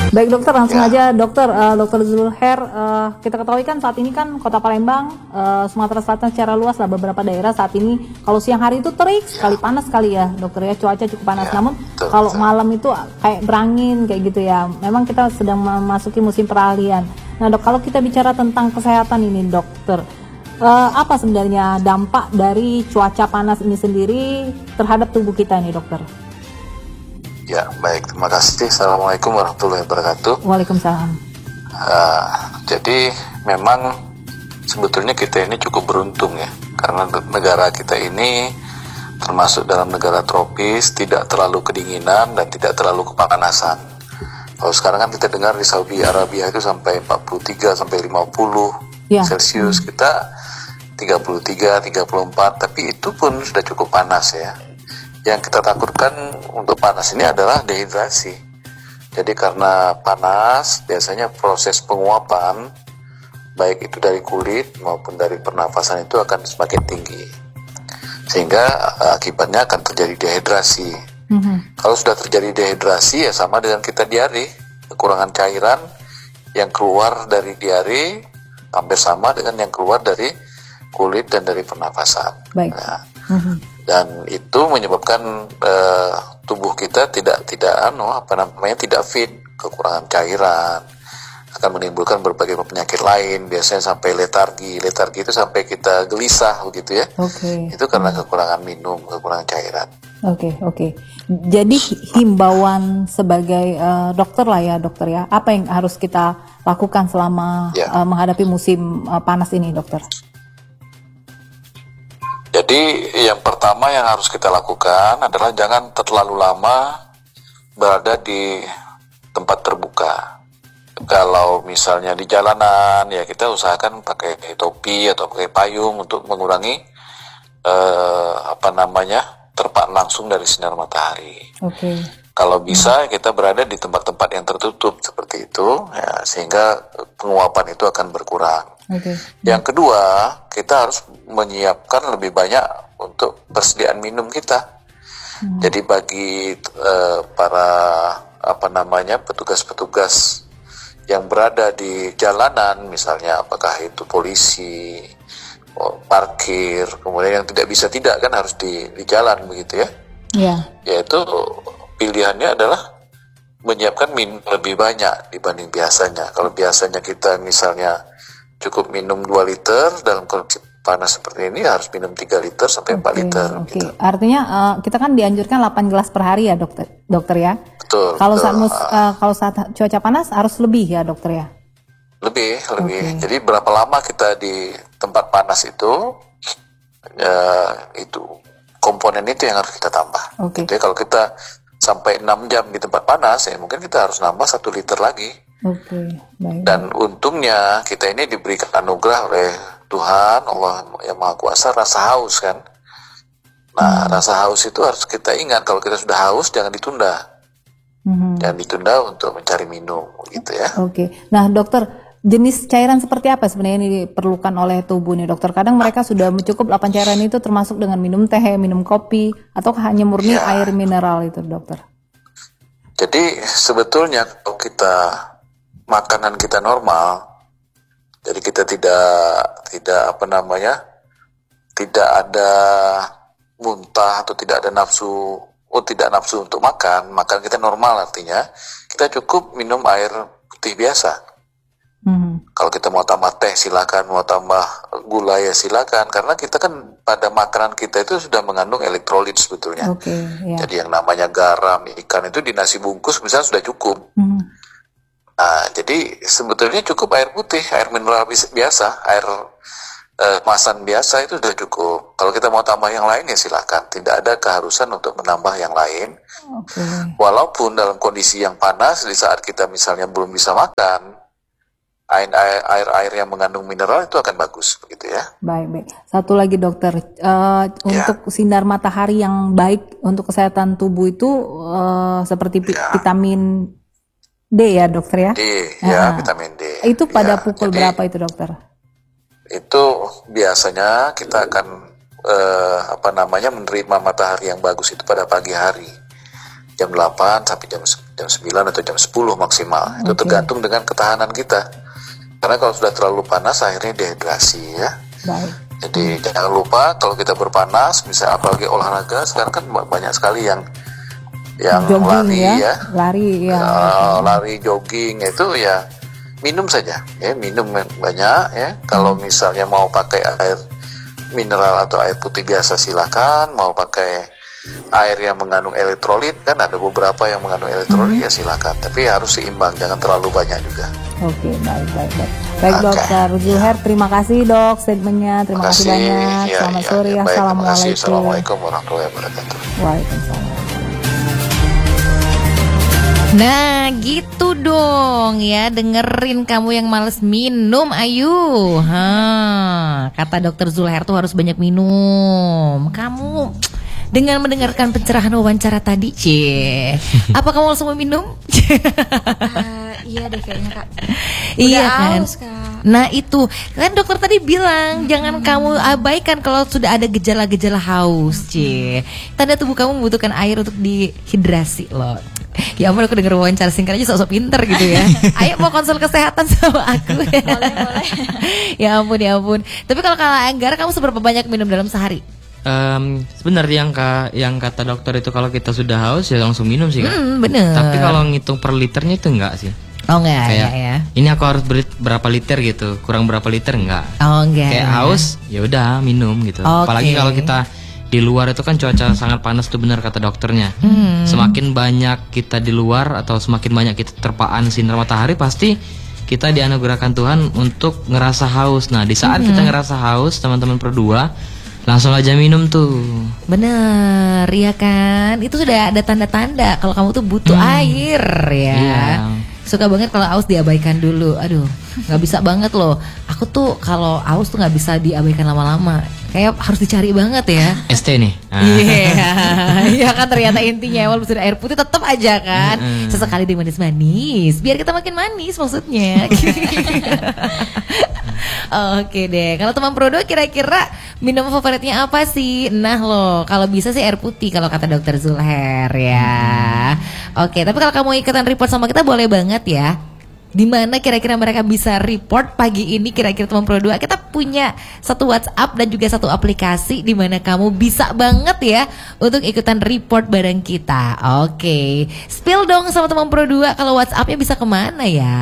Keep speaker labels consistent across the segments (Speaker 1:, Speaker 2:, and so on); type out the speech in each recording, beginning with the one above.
Speaker 1: Baik dokter, langsung
Speaker 2: Ya.
Speaker 1: aja dokter. Dokter Zulher, kita ketahui kan saat ini kan Kota Palembang, Sumatera Selatan secara luas lah, beberapa daerah saat ini kalau siang hari itu terik sekali, panas sekali ya dokter ya, cuaca cukup panas. Namun kalau malam itu kayak berangin kayak gitu ya. Memang kita sedang memasuki musim peralihan. Nah dok, kalau kita bicara tentang kesehatan ini dokter, apa sebenarnya dampak dari cuaca panas ini sendiri terhadap tubuh kita nih dokter?
Speaker 2: Ya, baik. Terima kasih. Assalamualaikum warahmatullahi wabarakatuh.
Speaker 1: Waalaikumsalam.
Speaker 2: Jadi memang sebetulnya kita ini cukup beruntung ya, karena negara kita ini termasuk dalam negara tropis, tidak terlalu kedinginan dan tidak terlalu kepanasan. Kalau sekarang kan kita dengar di Saudi Arabia itu sampai 43 sampai 50 Celcius, kita 33, 34, tapi itu pun sudah cukup panas ya. Yang kita takutkan untuk panas ini adalah dehidrasi. Jadi karena panas, biasanya proses penguapan, baik itu dari kulit maupun dari pernafasan itu akan semakin tinggi. Sehingga akibatnya akan terjadi dehidrasi. Kalau sudah terjadi dehidrasi ya sama dengan kita diare, kekurangan cairan yang keluar dari diare hampir sama dengan yang keluar dari kulit dan dari pernafasan.
Speaker 1: Baik.
Speaker 2: Nah, dan itu menyebabkan tubuh kita tidak tidak fit, kekurangan cairan, akan menimbulkan berbagai penyakit lain, biasanya sampai letargi itu sampai kita gelisah begitu ya. Itu karena kekurangan minum, kekurangan cairan.
Speaker 1: Oke. Jadi himbauan sebagai dokter lah ya dokter ya, apa yang harus kita lakukan selama menghadapi musim panas ini dokter?
Speaker 2: Jadi yang pertama yang harus kita lakukan adalah jangan terlalu lama berada di tempat terbuka. Kalau misalnya di jalanan ya kita usahakan pakai topi atau pakai payung untuk mengurangi terpaan langsung dari sinar matahari. Kalau bisa kita berada di tempat-tempat yang tertutup seperti itu ya, sehingga penguapan itu akan berkurang. Yang kedua, kita harus menyiapkan lebih banyak untuk persediaan minum kita. Jadi bagi para petugas-petugas yang berada di jalanan, misalnya apakah itu polisi, parkir, kemudian yang tidak kan harus di jalan begitu ya. Yaitu pilihannya adalah menyiapkan minum lebih banyak dibanding biasanya. Kalau biasanya kita misalnya cukup minum 2 liter, dalam kondisi panas seperti ini harus minum 3 liter sampai 4 liter. Gitu.
Speaker 1: Artinya kita kan dianjurkan 8 gelas per hari ya dokter ya.
Speaker 2: Betul.
Speaker 1: Kalau saat cuaca panas harus lebih ya dokter ya.
Speaker 2: Lebih. Jadi berapa lama kita di tempat panas itu komponen itu yang harus kita tambah. Jadi kalau kita sampai 6 jam di tempat panas ya mungkin kita harus nambah 1 liter lagi.
Speaker 1: Baik.
Speaker 2: Dan untungnya kita ini diberikan anugerah oleh Tuhan, Allah yang Maha Kuasa, rasa haus kan. Nah, rasa haus itu harus kita ingat, kalau kita sudah haus jangan ditunda. Jangan ditunda untuk mencari minum gitu ya.
Speaker 1: Nah dokter, jenis cairan seperti apa sebenarnya yang diperlukan oleh tubuh nih dokter? Kadang mereka sudah mencukup 8 cairan itu termasuk dengan minum teh, minum kopi, atau hanya murni air mineral itu dokter?
Speaker 2: Jadi sebetulnya kalau makanan kita normal, jadi kita tidak ada muntah atau tidak ada nafsu untuk makan kita normal, artinya kita cukup minum air putih biasa. Kalau kita mau tambah teh silakan, mau tambah gula ya silakan, karena kita kan pada makanan kita itu sudah mengandung elektrolit sebetulnya. Jadi yang namanya garam, ikan itu di nasi bungkus misalnya sudah cukup. Nah, jadi sebetulnya cukup air putih, air mineral biasa, air kemasan biasa itu sudah cukup. Kalau kita mau tambah yang lain ya silakan, tidak ada keharusan untuk menambah yang lain. Walaupun dalam kondisi yang panas, di saat kita misalnya belum bisa makan, air yang mengandung mineral itu akan bagus, begitu ya.
Speaker 1: Baik. Satu lagi dokter, untuk sinar matahari yang baik untuk kesehatan tubuh itu seperti vitamin D ya dokter ya?
Speaker 2: Vitamin D.
Speaker 1: Itu pada pukul berapa itu dokter?
Speaker 2: Itu biasanya kita akan menerima matahari yang bagus itu pada pagi hari, jam 8 sampai jam 9 atau jam 10 maksimal. Itu
Speaker 1: Oke.
Speaker 2: tergantung dengan ketahanan kita. Karena kalau sudah terlalu panas akhirnya dehidrasi ya.
Speaker 1: Baik.
Speaker 2: Jadi jangan lupa kalau kita berpanas, misalnya apalagi olahraga, sekarang kan banyak sekali yang
Speaker 1: Jogging
Speaker 2: lari ya,
Speaker 1: lari ya.
Speaker 2: lari jogging itu ya minum saja ya, minum banyak ya. Kalau misalnya mau pakai air mineral atau air putih biasa silakan, mau pakai air yang mengandung elektrolit, kan ada beberapa yang mengandung elektrolit ya silakan, tapi harus seimbang, jangan terlalu banyak juga.
Speaker 1: Oke, baik. Baik
Speaker 2: Oke.
Speaker 1: Dokter Zulher, terima kasih dok statementnya, terima kasih banyak.
Speaker 2: Ya,
Speaker 1: Selamat
Speaker 2: ya,
Speaker 1: sore,
Speaker 2: ya, baik, terima kasih.
Speaker 1: assalamualaikum.
Speaker 2: Assalamualaikum warahmatullahi wabarakatuh.
Speaker 1: Waalaikumsalam.
Speaker 3: Nah gitu dong ya, dengerin kamu yang males minum, ayo. Kata dokter Zulher tuh harus banyak minum. Kamu dengan mendengarkan pencerahan wawancara tadi, apa kamu langsung mau minum?
Speaker 4: Iya deh kayaknya Kak.
Speaker 3: Iya
Speaker 4: Udah
Speaker 3: kan?
Speaker 4: aus, Kak.
Speaker 3: Nah itu kan dokter tadi bilang jangan kamu abaikan kalau sudah ada gejala-gejala haus, tanda tubuh kamu membutuhkan air untuk dihidrasi loh. Ya ampun, aku denger wawancara singkat aja sok-sok pinter gitu ya. Ayo mau konsul kesehatan sama aku ya.
Speaker 4: Boleh.
Speaker 3: Ya ampun. Tapi kalau Anggara kamu seberapa banyak minum dalam sehari?
Speaker 5: Sebenarnya yang kata dokter itu kalau kita sudah haus ya langsung minum sih Kak.
Speaker 3: Bener.
Speaker 5: Tapi kalau ngitung per liternya itu enggak sih.
Speaker 3: Oh enggak
Speaker 5: Kayak
Speaker 3: ya.
Speaker 5: ini aku harus beri berapa liter gitu, kurang berapa liter enggak.
Speaker 3: Oh enggak.
Speaker 5: Kayak haus ya udah minum gitu.
Speaker 3: Oke.
Speaker 5: Apalagi kalau kita di luar itu kan cuaca sangat panas tuh, benar kata dokternya. Semakin banyak kita di luar atau semakin banyak kita terpaan sinar matahari, pasti kita dianugerahkan Tuhan untuk ngerasa haus. Nah di saat kita ngerasa haus, teman-teman berdua langsung aja minum tuh.
Speaker 3: Bener, ya kan? Itu sudah ada tanda-tanda kalau kamu tuh butuh air ya.
Speaker 5: Iya.
Speaker 3: Suka banget kalau aus diabaikan dulu. Aduh, nggak bisa banget loh. Aku tuh kalau aus tuh nggak bisa diabaikan lama-lama. Kayak harus dicari banget ya.
Speaker 5: ST nih. Nah.
Speaker 3: Iya, iya kan ternyata intinya walaupun sudah air putih tetap aja kan. Sesekali dia manis-manis, biar kita makin manis maksudnya. Oke deh, kalau teman Prodo kira-kira minum favoritnya apa sih? Nah loh, kalau bisa sih air putih kalau kata dokter Zulher ya. Oke, tapi kalau kamu ikutan report sama kita boleh banget ya. Di mana kira-kira mereka bisa report pagi ini kira-kira teman Pro 2? Kita punya satu WhatsApp dan juga satu aplikasi di mana kamu bisa banget ya untuk ikutan report bareng kita. Oke, spill dong sama teman Pro 2 kalau WhatsAppnya bisa kemana ya?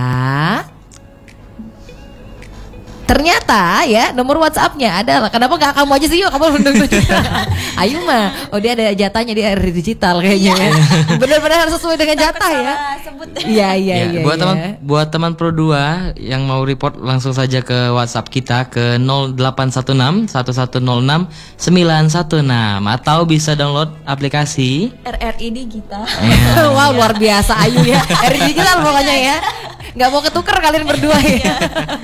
Speaker 3: Ternyata ya nomor WhatsAppnya adalah, kenapa gak kamu aja sih, yuk kamu nunjuk. Ayu mah, oh dia ada jatahnya, dia ada digital kayaknya. Benar-benar harus sesuai dengan jatah ya.
Speaker 4: Sebut.
Speaker 3: Iya.
Speaker 5: Buat teman Pro 2 yang mau report langsung saja ke WhatsApp kita ke 0816 1106 916 atau bisa download aplikasi
Speaker 4: RRI Digital.
Speaker 3: Wah luar biasa Ayu ya. RI digital pokoknya ya. Nggak mau ketuker kalian berdua ya.